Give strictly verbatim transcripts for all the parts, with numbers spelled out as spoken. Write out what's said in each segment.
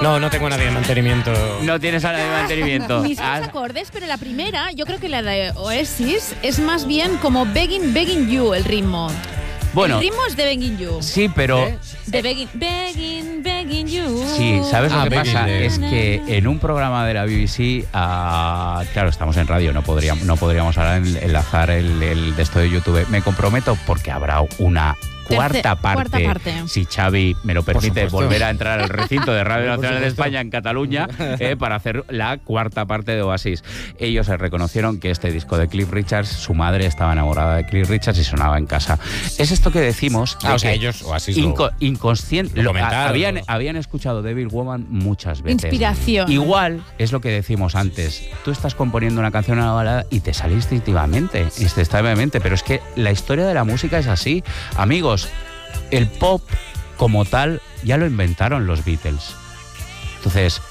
No, no tengo a nadie de mantenimiento. No tienes a nadie de mantenimiento. Mismos acordes, pero la primera, yo creo que la de Oasis es más bien como Begging, Begging You, el ritmo. Bueno, el ritmo es de Begging You. Sí, pero... ¿Eh? De Begging, Begging, Begging You. Sí, ¿sabes ah, lo que pasa? de... Es que en un programa de la B B C, uh, claro, estamos en radio, no podríamos, no podríamos ahora enlazar el, el de esto de YouTube. Me comprometo porque habrá una... Cuarta parte, cuarta parte, si Xavi me lo permite, volver a entrar al recinto de Radio Nacional de España en Cataluña eh, para hacer la cuarta parte de Oasis. Ellos se reconocieron que este disco de Cliff Richards, su madre estaba enamorada de Cliff Richards y sonaba en casa. Es esto que decimos. Ah, o sea, ellos Oasis inco lo, inconsciente. Lo lo, habían, habían escuchado Devil Woman muchas veces. Inspiración. Igual es lo que decimos antes. Tú estás componiendo una canción, una balada y te sale instintivamente, instintivamente, pero es que la historia de la música es así. Amigos, el pop como tal ya lo inventaron los Beatles. Entonces,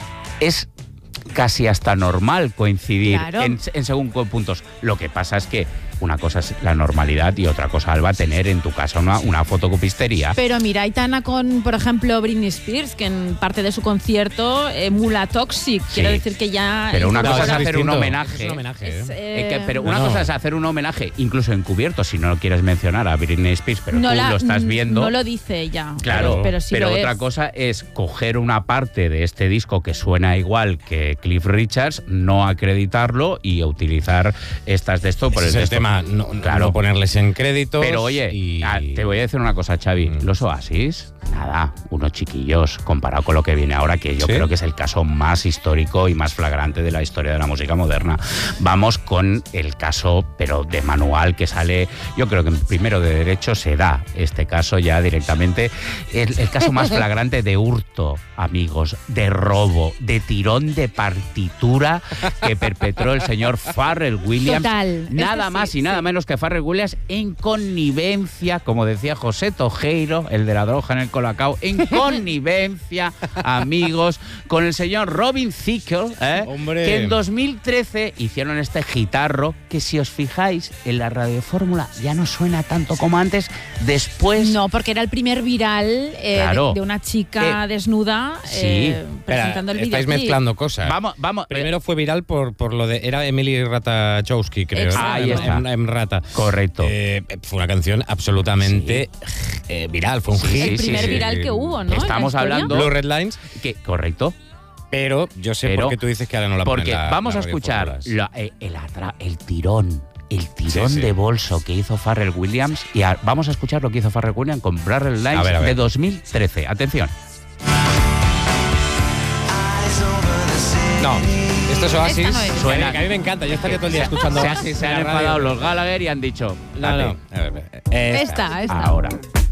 es casi hasta normal coincidir claro. en, en según qué puntos. Lo que pasa es que una cosa es la normalidad y otra cosa, Alba, tener en tu casa una, una fotocopistería. Pero mira, Aitana con, por ejemplo, Britney Spears, que en parte de su concierto emula Toxic. Sí, quiero decir que ya... Pero una cosa es hacer distinto. un homenaje. Es un homenaje, es, ¿eh? eh, que, pero no, una no. cosa es hacer un homenaje, incluso encubierto, si no lo quieres mencionar a Britney Spears, pero no tú la, lo estás viendo. No lo dice ella. Claro, pero, pero, sí pero lo otra es. cosa es coger una parte de este disco que suena igual que Cliff Richards, no acreditarlo y utilizar estas de esto por Ese el, es el tema, no, claro. no ponerles en créditos. Pero oye, y... ah, te voy a decir una cosa, Xavi. Mm. Los Oasis, nada, unos chiquillos comparado con lo que viene ahora, que yo ¿sí? creo que es el caso más histórico y más flagrante de la historia de la música moderna. Vamos con el caso, pero de manual, que sale, yo creo que primero de derecho se da este caso ya directamente. El, el caso más flagrante de hurto, amigos, de robo, de tirón de partitura que perpetró el señor Pharrell Williams. Total. Nada sí, más y sí. nada menos que Pharrell Williams en connivencia, como decía José Tojeiro, el de la droga en el Colacao, en connivencia, amigos, con el señor Robin Thicke, ¿eh? que en dos mil trece hicieron este gitarro que, si os fijáis, en la radiofórmula ya no suena tanto como antes. Después... No, porque era el primer viral eh, claro. de, de una chica eh, desnuda sí. eh, presentando Espera, el vídeo. estáis mezclando cosas. Vamos, vamos. Primero fue viral por, por lo de... Era Emily Ratajkowski, creo. Ahí en, está. En, en Rata. Correcto. Eh, fue una canción absolutamente sí. eh, viral, fue un sí, hit. El sí, primer sí, viral sí. que hubo, ¿no? Estamos hablando... Blue Red Lines. Que, correcto. Pero yo sé Pero, por qué tú dices que ahora no la ponen. Porque la, vamos la a escuchar la, el, el, atra, el tirón. El tirón sí, sí. de bolso que hizo Pharrell Williams. Y a, vamos a escuchar lo que hizo Pharrell Williams con Blue Red Lines a ver, a ver. de dos mil trece. Atención. No, esto es Oasis. No es. Suena, que a mí me encanta, yo estaría todo el día escuchando Oasis. Se han enfadado los Gallagher y han dicho... No, no. A ver, esta, esta. Ahora.